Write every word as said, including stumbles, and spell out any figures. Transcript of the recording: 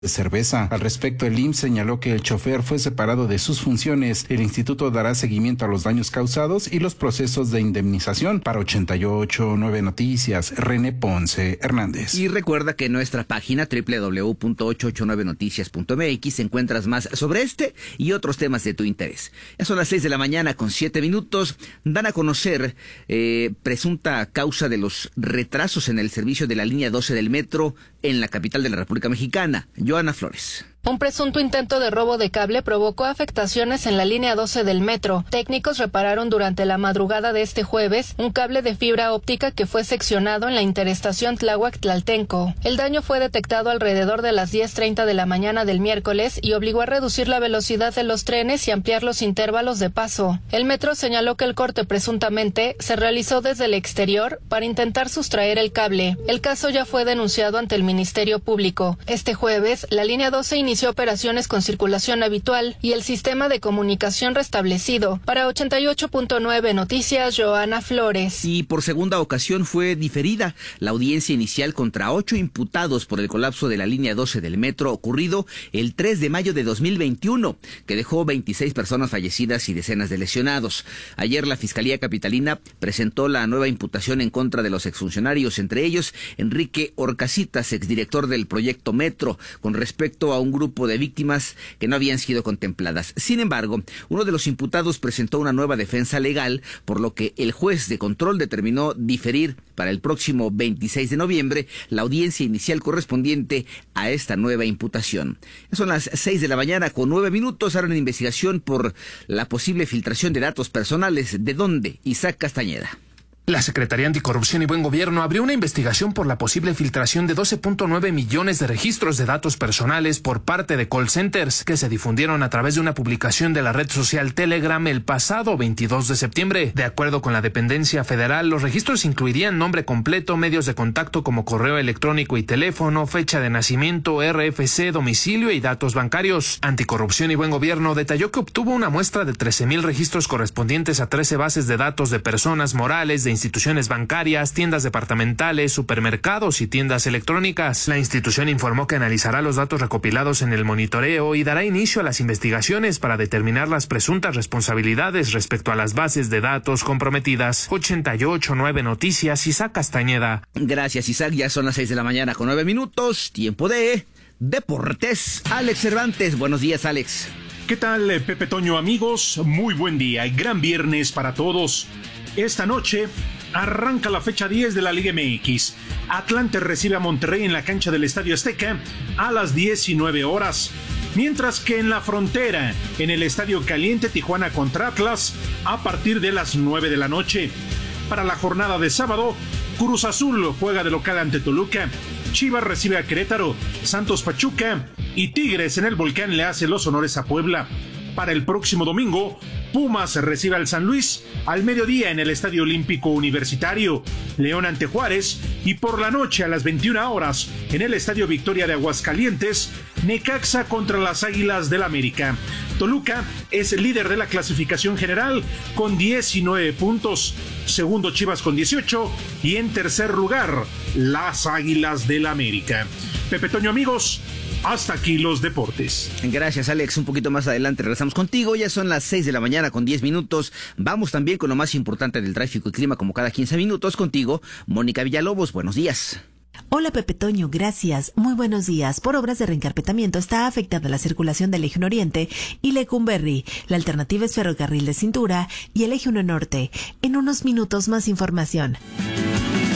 de cerveza. Al respecto, el I M S S señaló que el chofer fue separado de sus funciones. El instituto dará seguimiento a los daños causados y los procesos de indemnización. Para ochenta y ocho punto nueve Noticias, René Ponce Hernández. Y recuerda que en nuestra página doble u doble u doble u punto ochocientos ochenta y nueve noticias punto m x encuentras más sobre este y otros temas de tu interés. Ya son las seis de la mañana con siete minutos. Dan a conocer eh, presunta causa de los retrasos en el servicio de la línea doce del metro en la capital de la República Mexicana. Joana Flores. Un presunto intento de robo de cable provocó afectaciones en la línea doce del metro. Técnicos repararon durante la madrugada de este jueves un cable de fibra óptica que fue seccionado en la interestación Tláhuac-Tlaltenco. El daño fue detectado alrededor de las diez treinta de la mañana del miércoles y obligó a reducir la velocidad de los trenes y ampliar los intervalos de paso. El metro señaló que el corte presuntamente se realizó desde el exterior para intentar sustraer el cable. El caso ya fue denunciado ante el Ministerio Público. Este jueves, la línea doce inició inició operaciones con circulación habitual y el sistema de comunicación restablecido. Para ochenta y ocho punto nueve Noticias, Joana Flores. Y por segunda ocasión fue diferida la audiencia inicial contra ocho imputados por el colapso de la línea doce del metro ocurrido el tres de mayo de dos mil veintiuno, que dejó veintiséis personas fallecidas y decenas de lesionados. Ayer la Fiscalía Capitalina presentó la nueva imputación en contra de los exfuncionarios, entre ellos Enrique Orcasitas, exdirector del proyecto Metro, con respecto a un grupo grupo de víctimas que no habían sido contempladas. Sin embargo, uno de los imputados presentó una nueva defensa legal, por lo que el juez de control determinó diferir para el próximo veintiséis de noviembre la audiencia inicial correspondiente a esta nueva imputación. Son las seis de la mañana con nueve minutos. Ahora una investigación por la posible filtración de datos personales. ¿De dónde? Isaac Castañeda. La Secretaría Anticorrupción y Buen Gobierno abrió una investigación por la posible filtración de doce punto nueve millones de registros de datos personales por parte de call centers que se difundieron a través de una publicación de la red social Telegram el pasado veintidós de septiembre. De acuerdo con la dependencia federal, los registros incluirían nombre completo, medios de contacto como correo electrónico y teléfono, fecha de nacimiento, R F C, domicilio y datos bancarios. Anticorrupción y Buen Gobierno detalló que obtuvo una muestra de trece mil registros correspondientes a trece bases de datos de personas morales, de instituciones bancarias, tiendas departamentales, supermercados y tiendas electrónicas. La institución informó que analizará los datos recopilados en el monitoreo y dará inicio a las investigaciones para determinar las presuntas responsabilidades respecto a las bases de datos comprometidas. ochenta y ocho punto nueve Noticias, Isaac Castañeda. Gracias, Isaac. Ya son las seis de la mañana con nueve minutos. Tiempo de deportes. Alex Cervantes. Buenos días, Alex. ¿Qué tal, Pepe Toño, amigos? Muy buen día y gran viernes para todos. Esta noche arranca la fecha diez de la Liga M X. Atlante recibe a Monterrey en la cancha del Estadio Azteca a las diecinueve horas. Mientras que en la frontera, en el Estadio Caliente, Tijuana contra Atlas a partir de las nueve de la noche. Para la jornada de sábado, Cruz Azul juega de local ante Toluca, Chivas recibe a Querétaro, Santos Pachuca y Tigres en el Volcán le hace los honores a Puebla. Para el próximo domingo, Pumas recibe al San Luis al mediodía en el Estadio Olímpico Universitario, León ante Juárez y por la noche a las veintiuna horas en el Estadio Victoria de Aguascalientes, Necaxa contra las Águilas del América. Toluca es el líder de la clasificación general con diecinueve puntos, segundo Chivas con dieciocho y en tercer lugar las Águilas del América. Pepe Toño, amigos, hasta aquí los deportes. Gracias, Alex. Un poquito más adelante regresamos contigo. Ya son las seis de la mañana con diez minutos. Vamos también con lo más importante del tráfico y clima como cada quince minutos contigo, Mónica Villalobos. Buenos días. Hola Pepe Toño, gracias. Muy buenos días. Por obras de reencarpetamiento está afectada la circulación del Eje uno Oriente y Lecumberri. La alternativa es ferrocarril de cintura y el Eje uno Norte. En unos minutos más información.